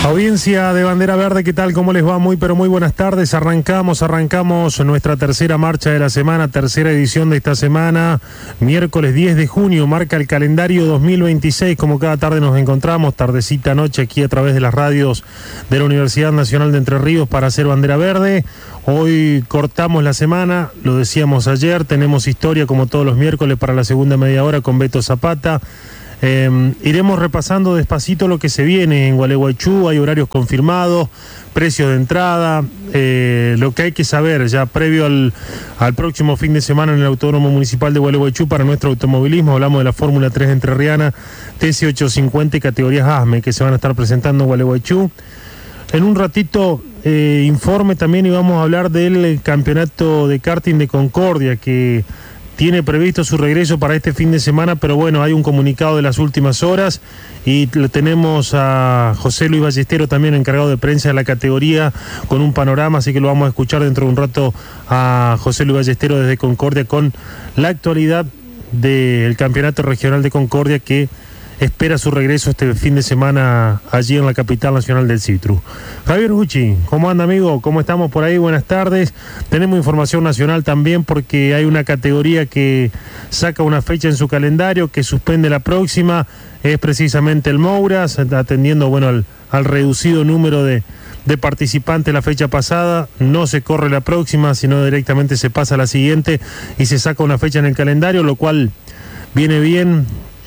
Audiencia de Bandera Verde, ¿qué tal? ¿Cómo les va? Muy pero muy buenas tardes. Arrancamos nuestra tercera marcha de la semana, tercera edición de esta semana. Miércoles 10 de junio, marca el calendario 2026. Como cada tarde nos encontramos, tardecita, noche, aquí a través de las radios de la Universidad Nacional de Entre Ríos para hacer Bandera Verde. Hoy cortamos la semana, lo decíamos ayer, tenemos historia como todos los miércoles para la segunda media hora con Beto Zapata. Iremos repasando despacito lo que se viene en Gualeguaychú. Hay horarios confirmados, precios de entrada, lo que hay que saber ya previo al próximo fin de semana en el Autódromo Municipal de Gualeguaychú para nuestro automovilismo. Hablamos de la Fórmula 3 entrerriana TC850 y categorías ASME que se van a estar presentando en Gualeguaychú. En un ratito informe también, y vamos a hablar del campeonato de karting de Concordia que tiene previsto su regreso para este fin de semana, pero bueno, hay un comunicado de las últimas horas y tenemos a José Luis Ballestero también encargado de prensa de la categoría con un panorama, así que lo vamos a escuchar dentro de un rato a José Luis Ballestero desde Concordia con la actualidad del campeonato regional de Concordia que espera su regreso este fin de semana allí en la capital nacional del Citrus. Javier Gucci, ¿cómo anda, amigo? ¿Cómo estamos por ahí? Buenas tardes. Tenemos información nacional también porque hay una categoría que saca una fecha en su calendario, que suspende la próxima, es precisamente el Mouras, atendiendo al reducido número de participantes la fecha pasada. No se corre la próxima, sino directamente se pasa a la siguiente y se saca una fecha en el calendario, lo cual viene bien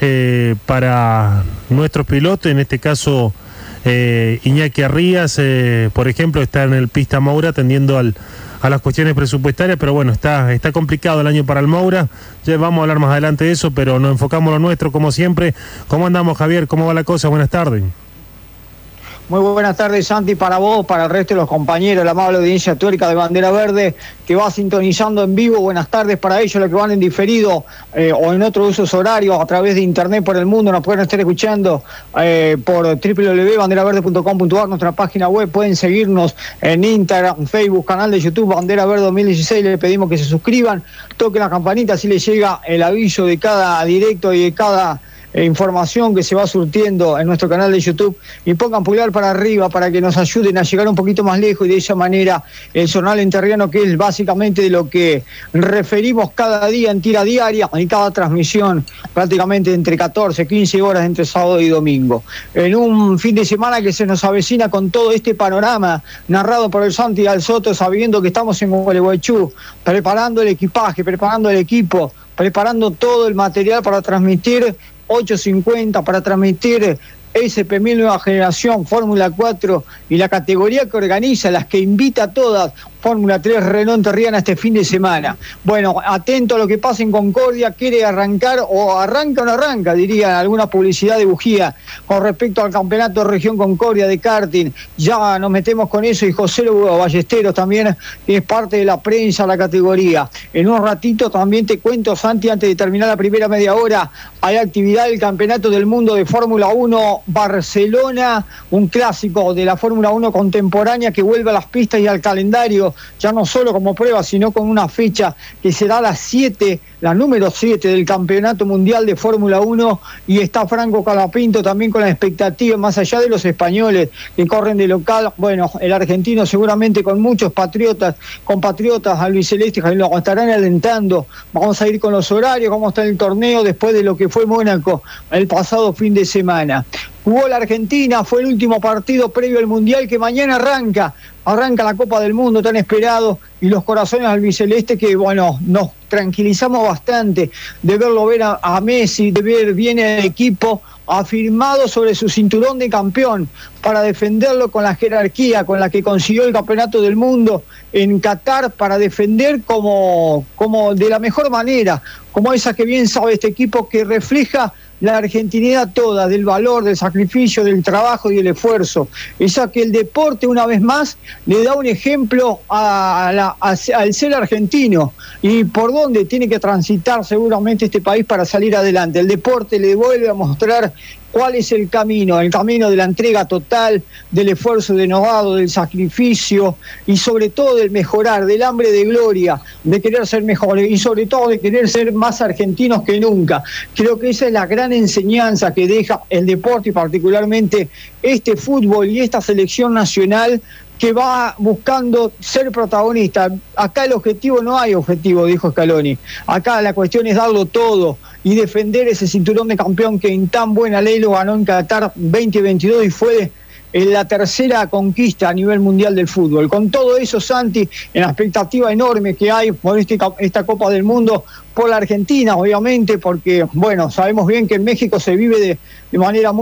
para nuestros pilotos, en este caso Iñaki Arrías, por ejemplo, está en el Pista Moura atendiendo a las cuestiones presupuestarias, pero bueno, está complicado el año para el Moura. Ya vamos a hablar más adelante de eso, pero nos enfocamos en lo nuestro como siempre. ¿Cómo andamos, Javier? ¿Cómo va la cosa? Buenas tardes. Muy buenas tardes, Santi, para vos, para el resto de los compañeros, la amable audiencia tuerca de Bandera Verde, que va sintonizando en vivo. Buenas tardes para ellos, los que van en diferido o en otros usos horarios a través de internet por el mundo. Nos pueden estar escuchando por www.banderaverde.com.ar, nuestra página web. Pueden seguirnos en Instagram, Facebook, canal de YouTube, Bandera Verde 2016. Les pedimos que se suscriban, toquen la campanita, así les llega el aviso de cada directo y de cada información que se va surtiendo en nuestro canal de YouTube, y pongan pulgar para arriba para que nos ayuden a llegar un poquito más lejos, y de esa manera el Jornal Entrerriano, que es básicamente de lo que referimos cada día en tira diaria, en cada transmisión prácticamente entre 14, 15 horas entre sábado y domingo, en un fin de semana que se nos avecina con todo este panorama narrado por el Santi Alsoto, sabiendo que estamos en Gualeguaychú, preparando el equipaje, preparando el equipo, preparando todo el material para transmitir 850, para transmitir SP1000 Nueva Generación, Fórmula 4 y la categoría que organiza, las que invita a todas, Fórmula 3 Renault Entrerriana este fin de semana. Bueno, atento a lo que pasa en Concordia, quiere arrancar o arranca o no arranca, diría alguna publicidad de bujía con respecto al campeonato Región Concordia de karting. Ya nos metemos con eso, y José Luis Ballesteros también es parte de la prensa de la categoría. En un ratito también te cuento, Santi, antes de terminar la primera media hora, hay actividad del Campeonato del Mundo de Fórmula 1 Barcelona, un clásico de la Fórmula 1 contemporánea que vuelve a las pistas y al calendario, ya no solo como prueba, sino con una fecha que será la número 7 del Campeonato Mundial de Fórmula 1, y está Franco Colapinto también con la expectativa, más allá de los españoles que corren de local, bueno, el argentino seguramente con muchos compatriotas albicelestes que lo estarán alentando. Vamos a ir con los horarios, cómo está el torneo después de lo que fue Mónaco el pasado fin de semana. Jugó la Argentina, fue el último partido previo al Mundial, que mañana arranca la Copa del Mundo tan esperado, y los corazones albicelestes que, bueno, nos tranquilizamos bastante de verlo ver a Messi, de ver bien el equipo afirmado sobre su cinturón de campeón para defenderlo con la jerarquía con la que consiguió el Campeonato del Mundo en Qatar, para defender como de la mejor manera, como esa que bien sabe este equipo, que refleja la argentinidad toda, del valor, del sacrificio, del trabajo y del esfuerzo. Esa que el deporte, una vez más, le da un ejemplo al ser argentino, y por dónde tiene que transitar seguramente este país para salir adelante. El deporte le vuelve a mostrar cuál es el camino de la entrega total, del esfuerzo denodado, del sacrificio, y sobre todo del mejorar, del hambre de gloria, de querer ser mejores, y sobre todo de querer ser más argentinos que nunca. Creo que esa es la gran enseñanza que deja el deporte, y particularmente este fútbol y esta selección nacional que va buscando ser protagonista. Acá el objetivo, no hay objetivo, dijo Scaloni. Acá la cuestión es darlo todo y defender ese cinturón de campeón que en tan buena ley lo ganó en Qatar 2022 y fue la tercera conquista a nivel mundial del fútbol. Con todo eso, Santi, en la expectativa enorme que hay por esta Copa del Mundo, por la Argentina, obviamente, porque, bueno, sabemos bien que en México se vive de manera muy